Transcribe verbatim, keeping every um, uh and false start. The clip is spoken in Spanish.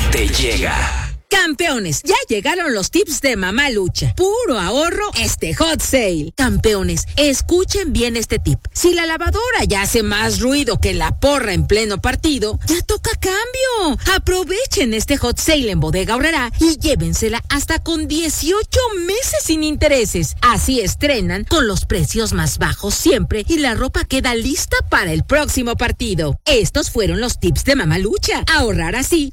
te llega. Campeones, ya llegaron los tips de Mamá Lucha. Puro ahorro este hot sale. Campeones, escuchen bien este tip. Si la lavadora ya hace más ruido que la porra en pleno partido, ya toca cambio. Aprovechen este hot sale en Bodega Aurrerá y llévensela hasta con dieciocho meses sin intereses. Así estrenan con los precios más bajos siempre y la ropa queda lista para el próximo partido. Estos fueron los tips de Mamá Lucha. Ahorrar así